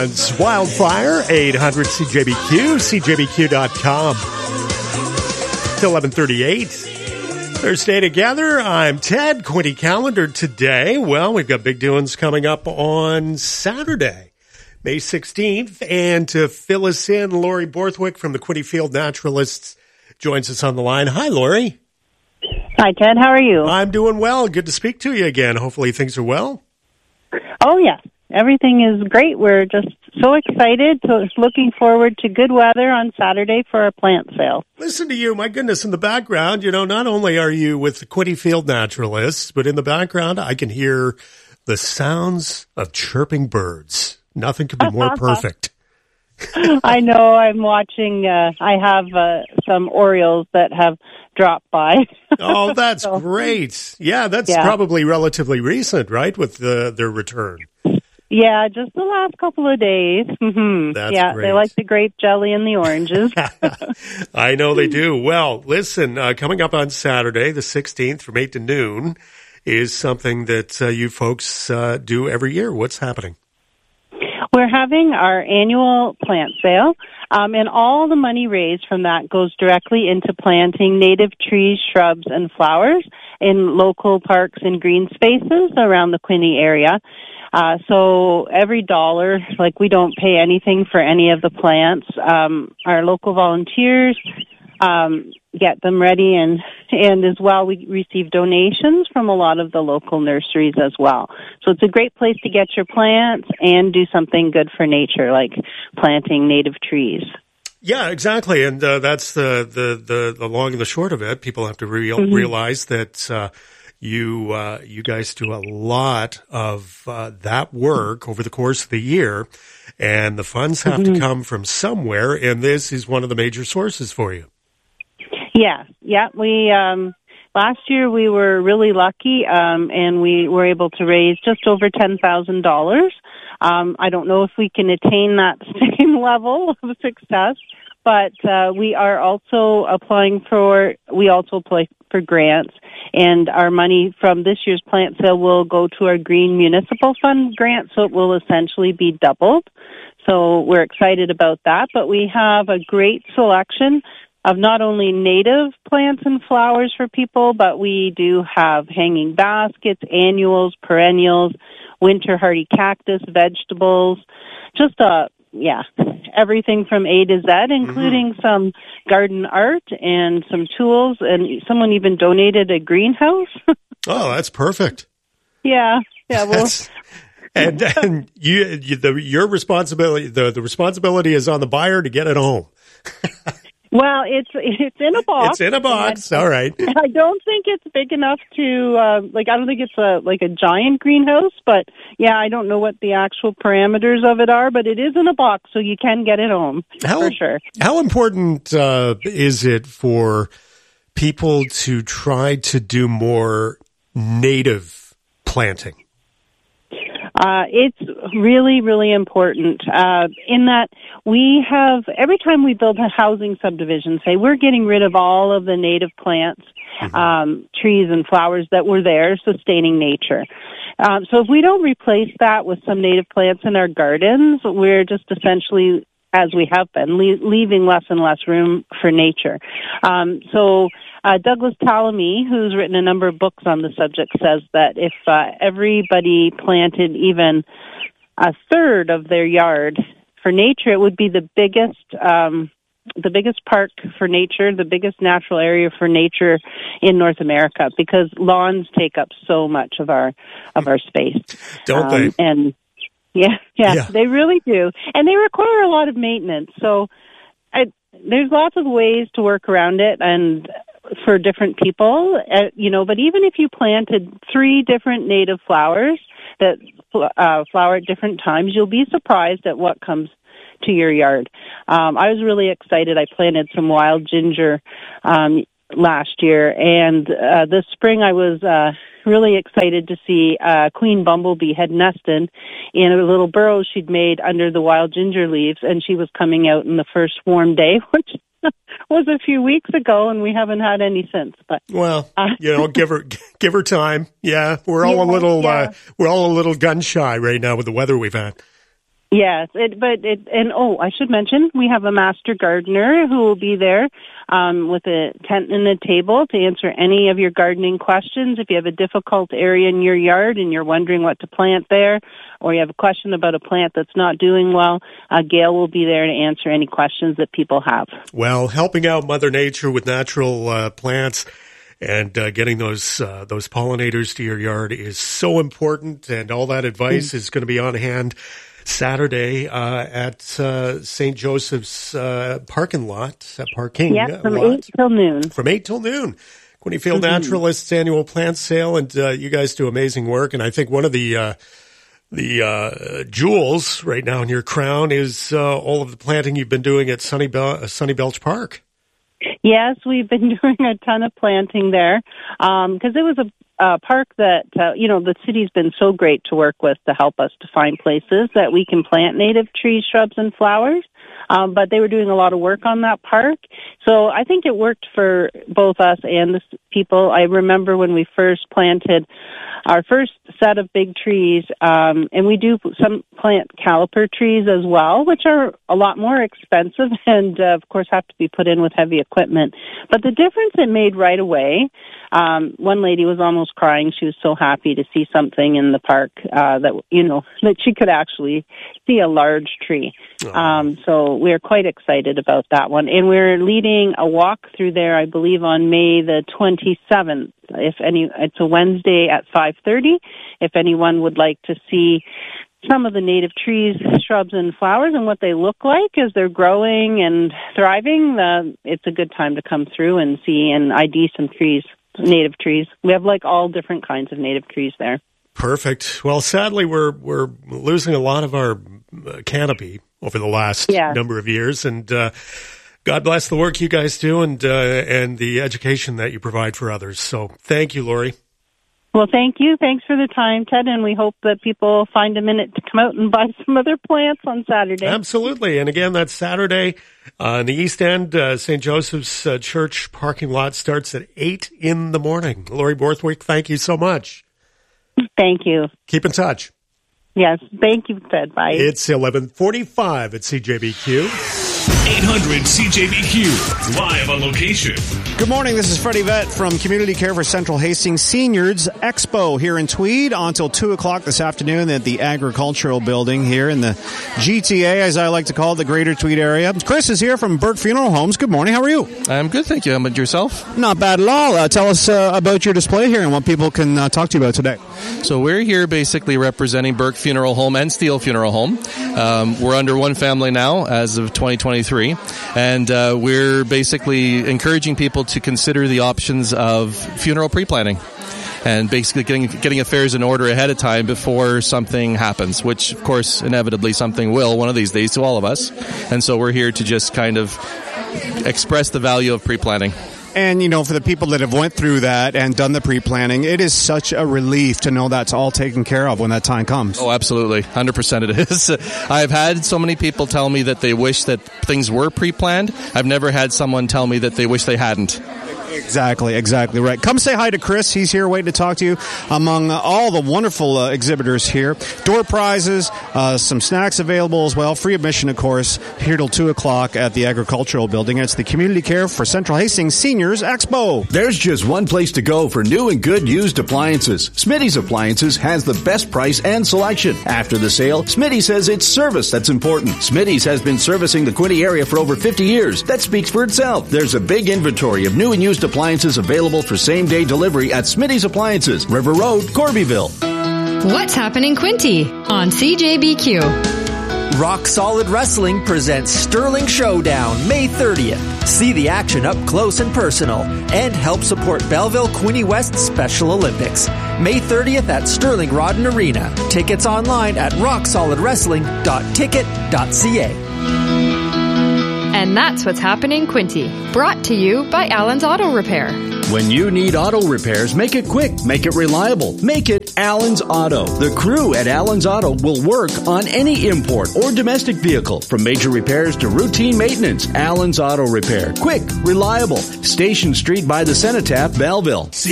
wants Wildfire, 800-CJBQ, CJBQ.com. Till 11:38. Thursday together. I'm Ted. Quinty calendar today. Well, we've got big doings coming up on Saturday, May 16th. And to fill us in, Lori Borthwick from the Quinty Field Naturalists joins us on the line. Hi, Lori. Hi, Ted. How are you? I'm doing well. Good to speak to you again. Hopefully things are well. Oh, yes. Everything is great. We're just so excited. So looking forward to good weather on Saturday for our plant sale. Listen to you. My goodness, in the background, not only are you with the Quinty Field Naturalists, but in the background, I can hear the sounds of chirping birds. Nothing could be more perfect. I know. I'm watching. I have some Orioles that have dropped by. Oh, that's great. Yeah, that's probably relatively recent, right, with their return? Yeah, just the last couple of days. Mm-hmm. That's great. They like the grape jelly and the oranges. I know they do. Well, listen, coming up on Saturday, the 16th, from 8 to noon, is something that you folks do every year. What's happening? We're having our annual plant sale, and all the money raised from that goes directly into planting native trees, shrubs, and flowers in local parks and green spaces around the Quinty area. So every dollar, we don't pay anything for any of the plants. Our local volunteers get them ready, and as well, we receive donations from a lot of the local nurseries as well. So it's a great place to get your plants and do something good for nature, like planting native trees. Yeah, exactly, and that's the long and the short of it. People have to realize that you guys do a lot of that work over the course of the year, and the funds have to come from somewhere, and this is one of the major sources for you. Yeah. We last year we were really lucky, and we were able to raise just over $10,000. I don't know if we can attain that same level of success, but we are also apply for grants, and our money from this year's plant sale will go to our Green Municipal Fund grant, so it will essentially be doubled. So we're excited about that, but we have a great selection of not only native plants and flowers for people, but we do have hanging baskets, annuals, perennials, winter hardy cactus, vegetables, just everything from A to Z, including some garden art and some tools, and someone even donated a greenhouse. Oh, that's perfect. Yeah. Well, and your responsibility, the responsibility is on the buyer to get it home. Well, it's in a box. It's in a box. All right. I don't think it's big enough to I don't think it's a giant greenhouse, but I don't know what the actual parameters of it are, but it is in a box, so you can get it home for sure. How important is it for people to try to do more native planting? It's really, really important in that we have, every time we build a housing subdivision, say we're getting rid of all of the native plants, trees and flowers that were there sustaining nature. So if we don't replace that with some native plants in our gardens, we're just essentially, as we have been, leaving less and less room for nature. So Douglas Tallamy, who's written a number of books on the subject, says that if everybody planted even a third of their yard for nature, it would be the biggest park for nature, the biggest natural area for nature in North America, because lawns take up so much of our space. Don't they? And yeah, they really do. And they require a lot of maintenance. So there's lots of ways to work around it and for different people, but even if you planted 3 different native flowers that flower at different times, you'll be surprised at what comes to your yard. I was really excited. I planted some wild ginger last year, and this spring I was really excited to see Queen Bumblebee had nested in a little burrow she'd made under the wild ginger leaves, and she was coming out in the first warm day, which was a few weeks ago, and we haven't had any since. But give her time. Yeah, we're all a little gun shy right now with the weather we've had. Yes, I should mention we have a master gardener who will be there with a tent and a table to answer any of your gardening questions. If you have a difficult area in your yard and you're wondering what to plant there, or you have a question about a plant that's not doing well, Gail will be there to answer any questions that people have. Well, helping out Mother Nature with natural plants and getting those pollinators to your yard is so important, and all that advice is going to be on hand Saturday at St. Joseph's parking lot. From 8 till noon. From 8 till noon. Quinte Field Naturalists annual plant sale, and you guys do amazing work. And I think one of the jewels right now in your crown is all of the planting you've been doing at Sunny Belch Park. Yes, we've been doing a ton of planting there because it was a park that, the city's been so great to work with to help us to find places that we can plant native trees, shrubs, and flowers. But they were doing a lot of work on that park. So I think it worked for both us and the people. I remember when we first planted our first set of big trees, and we do some plant caliper trees as well, which are a lot more expensive and, of course, have to be put in with heavy equipment. But the difference it made right away, one lady was almost crying. She was so happy to see something in the park that she could actually see a large tree. So we're quite excited about that one. And we're leading a walk through there, I believe, on May the 27th. It's a Wednesday at 5:30. If anyone would like to see some of the native trees, shrubs, and flowers and what they look like as they're growing and thriving, it's a good time to come through and see and ID some trees, native trees. We have all different kinds of native trees there. Perfect. Well, sadly, we're losing a lot of our canopy over the last number of years, and God bless the work you guys do and the education that you provide for others. So thank you, Lori. Well, thank you. Thanks for the time, Ted, and we hope that people find a minute to come out and buy some other plants on Saturday. Absolutely. And again, that's Saturday in the East End. St. Joseph's Church parking lot starts at 8 in the morning. Lori Borthwick, thank you so much. Thank you. Keep in touch. Yes. Thank you, Ted. Bye. It's 11:45 at CJBQ. 800 CJBQ, live on location. Good morning, this is Freddie Vett from Community Care for Central Hastings Seniors Expo here in Tweed until 2 o'clock this afternoon at the Agricultural Building here in the GTA, as I like to call it, the Greater Tweed area. Chris is here from Burke Funeral Homes. Good morning, how are you? I'm good, thank you. How about yourself? Not bad at all. Tell us about your display here and what people can talk to you about today. So we're here basically representing Burke Funeral Home and Steele Funeral Home. We're under one family now as of 2023, and we're basically encouraging people to consider the options of funeral pre-planning and basically getting affairs in order ahead of time before something happens, which, of course, inevitably something will one of these days to all of us. And so we're here to just kind of express the value of pre-planning. And, for the people that have went through that and done the pre-planning, it is such a relief to know that's all taken care of when that time comes. Oh, absolutely. 100% it is. I've had so many people tell me that they wish that things were pre-planned. I've never had someone tell me that they wish they hadn't. Exactly right. Come say hi to Chris. He's here waiting to talk to you among all the wonderful exhibitors here. Door prizes, some snacks available as well. Free admission, of course, here till 2 o'clock at the Agricultural Building. It's the Community Care for Central Hastings Seniors Expo. There's just one place to go for new and good used appliances. Smitty's Appliances has the best price and selection. After the sale, Smitty says it's service that's important. Smitty's has been servicing the Quinte area for over 50 years. That speaks for itself. There's a big inventory of new and used appliances available for same-day delivery at Smitty's Appliances, River Road, Corbyville. What's happening, Quinte on CJBQ? Rock Solid Wrestling presents Sterling Showdown May 30th. See the action up close and personal and help support Belleville Quinte West Special Olympics. May 30th at Sterling Rodden Arena. Tickets online at rocksolidwrestling.ticket.ca. And that's what's happening, Quinte. Brought to you by Allen's Auto Repair. When you need auto repairs, make it quick, make it reliable, make it Allen's Auto. The crew at Allen's Auto will work on any import or domestic vehicle, from major repairs to routine maintenance. Allen's Auto Repair. Quick, reliable. Station Street by the Cenotaph, Belleville.